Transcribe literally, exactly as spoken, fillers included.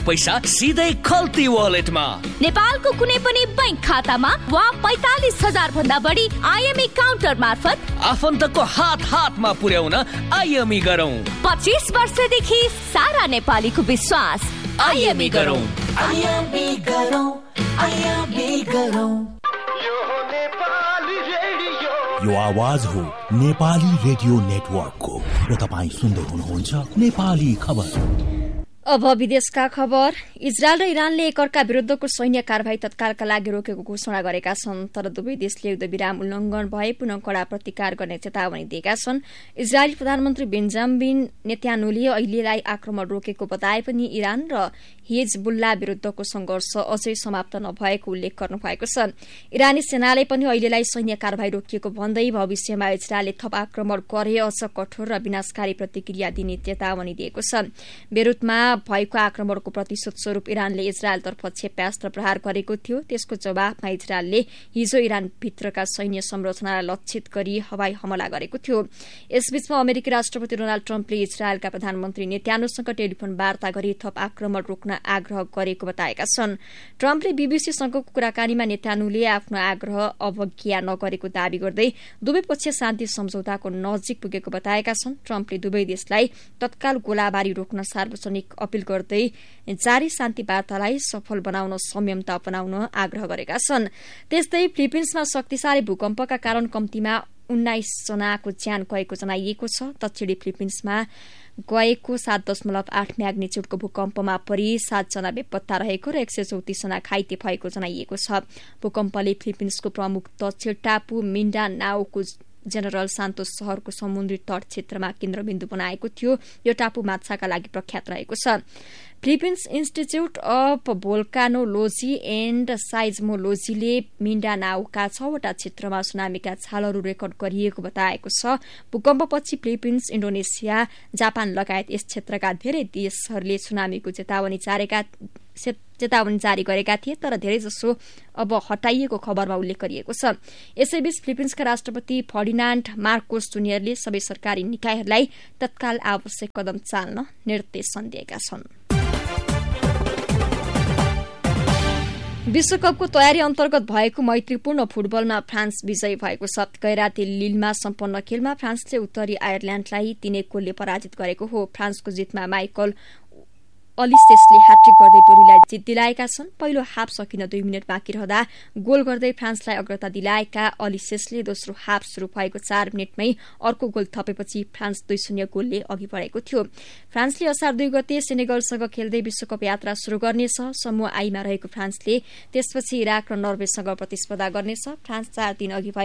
पैसा सिधै खल्ती वालेटमा। नेपालको कुनै पनि बैंक खातामा वा पैंतालिस हजार भन्दा बढी आइएमई काउन्टर मार्फत आफन्तको हात हातमा पुर्याउन आइएमई गरौँ। पच्चीस वर्षदेखि सारा नेपालीको विश्वास आइएमई गरौँ। आइएमई गरौँ, आइएमई गरौँ। यो आवाज हो नेपाली रेडियो नेटवर्कको र तपाईँ सुन्दै हुनुहुन्छ नेपाली खबर। अब विदेशका खबर। इजरायल र इरानले एकअर्का विरुद्धको सैन्य कारवाही तत्कालका लागि रोकेको घोषणा गरेका छन्, तर दुवै देशले युद्धविराम उल्लंघन भए पुनः कड़ा प्रतिकार गर्ने चेतावनी दिएका छन्। इजरायली प्रधानमन्त्री बेन्जामिन नेतान्याहुले अहिलेलाई आक्रमण रोकेको बताए पनि इरान र हिजबुल्ला विरुद्धको संघर्ष अझै समाप्त नभएको उल्लेख गर्नुभएको छ। इरानी सेनाले पनि अहिलेलाई सैन्य कारवाही रोकिएको भन्दै भविष्यमा इजरायलले थप आक्रमण गरे अझ कठोर र विनाशकारी प्रतिक्रिया दिने चेतावनी दिएको छ। बेरुतमा भएको आक्रमणको प्रतिशोध स्वरूप इरानले इजरायलतर्फ क्षेप्यास्त्र प्रहार गरेको थियो। त्यसको जवाफमा इजरायलले हिजो इरानभित्रका सैन्य संरचनालाई लक्षित गरी हवाई हमला गरेको थियो। यसबीचमा अमेरिकी राष्ट्रपति डोनाल्ड ट्रम्पले इजरायलका प्रधानमन्त्री नेतान्याहुसँग टेलिफोन वार्ता गरी थप आक्रमण रोक्न आग्रह गरेको बताएका छन्। ट्रम्पले बीबीसीसँगको कुराकानीमा नेतान्याहुले आफ्नो आग्रह अवज्ञा नगरेको दावी गर्दै दुवै पक्ष शान्ति सम्झौताको नजिक पुगेको बताएका छन्। ट्रम्पले दुवै देशलाई तत्काल गोलाबारी रोक्न सार्वजनिक अपील गर्दै जारी शान्ति वार्तालाई सफल बनाउन संयमता अपनाउन आग्रह गरेका छन्। त्यस्तै फिलिपिन्समा शक्तिशाली भूकम्पका कारण कम्तीमा उन्नाइस जनाको ज्यान गएको जनाइएको छ। दक्षिणी फिलिपिन्समा गएको सात दशमलव आठ म्याग्निच्युडको भूकम्पमा परि सातजना बेपत्ता रहेको र एक सय चौतिस जना घाइते भएको जनाइएको छ। भूकम्पले फिलिपिन्सको प्रमुख दक्षिण टापु मिन्डानाओको जनरल सान्तोस शहरको समुद्री तट क्षेत्रमा केन्द्रबिन्दु बनाएको थियो। यो टापु माछाका लागि प्रख्यात रहेको छ। फिलिपिन्स इन्स्टिच्यूट अफ भोल्कानोलोजी एण्ड साइज्मोलोजीले मिन्डानाओका छवटा क्षेत्रमा सुनामीका छालहरू रेकर्ड गरिएको बताएको छ। भूकम्पपछि फिलिपिन्स, इन्डोनेसिया, जापान लगायत यस क्षेत्रका धेरै देशहरूले सुनामीको चेतावनी चेतावनी जारी गरेका थिए, तर धेरैजसो अब हटाइएको खबरमा उल्लेख गरिएको छ। यसैबीच फिलिपिन्सका राष्ट्रपति फर्डिनान्ड मार्कोस जुनियरले सबै सरकारी निकायहरूलाई तत्काल आवश्यक कदम चाल्न निर्देशन दिएका छन्। विश्वकपको तयारी अन्तर्गत भएको मैत्रीपूर्ण फुटबलमा फ्रान्स विजयी भएको छ। गैराती लिलमा सम्पन्न खेलमा फ्रान्सले उत्तरी आयरल्याण्डलाई तीन एक गोलले पराजित गरेको हो। फ्रान्सको जितमा माइकल अलिसेसले ह्याट्रिक गर्दै टोलीलाई जित दिलाएका छन्। पहिलो हाफ सकिन दुई मिनट बाँकी रहँदा गोल गर्दै फ्रान्सलाई अग्रता दिलाएका अलिसेसले दोस्रो हाफ शुरू भएको चार मिनटमै अर्को गोल थपेपछि फ्रान्स दुई शून्य गोलले अघि बढेको थियो। फ्रान्सले असार दुई गते सेनेगलसँग खेल्दै विश्वकप यात्रा शुरू गर्नेछ। समूह आईमा रहेको फ्रान्सले त्यसपछि इराक र नर्वेसँग प्रतिस्पर्धा गर्नेछ। फ्रान्स चार दिन अघि